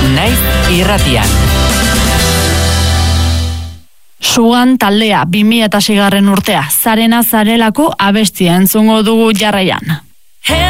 Naiz irratian. Sugan taldea 2006 urtea, zarena zarelako abestia entzungo dugu jarraian.